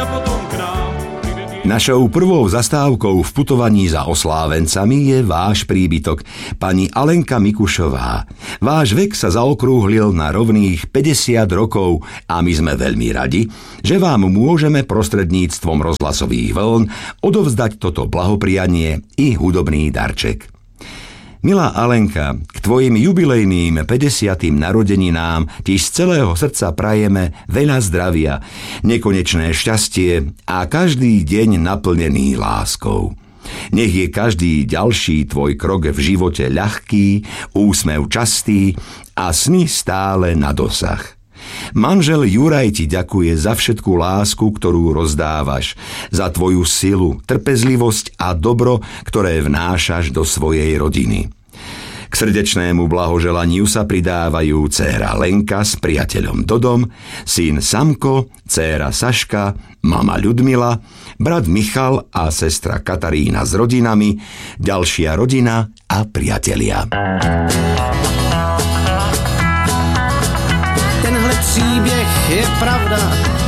a potom k nám. Našou prvou zastávkou v putovaní za oslávencami je váš príbytok, pani Alenka Mikušová. Váš vek sa zaokrúhlil na rovných 50 rokov a my sme veľmi radi, že vám môžeme prostredníctvom rozhlasových vln odovzdať toto blahoprianie i hudobný darček. Milá Alenka, k tvojim jubilejným 50. narodeninám ti z celého srdca prajeme veľa zdravia, nekonečné šťastie a každý deň naplnený láskou. Nech je každý ďalší tvoj krok v živote ľahký, úsmev častý a sny stále na dosah. Manžel Juraj ti ďakuje za všetku lásku, ktorú rozdávaš, za tvoju silu, trpezlivosť a dobro, ktoré vnášaš do svojej rodiny. K srdečnému blahoželaniu sa pridávajú dcéra Lenka s priateľom Dodom, syn Samko, dcéra Saška, mama Ľudmila, brat Michal a sestra Katarína s rodinami, ďalšia rodina a priatelia. Tenhle příběh je pravda,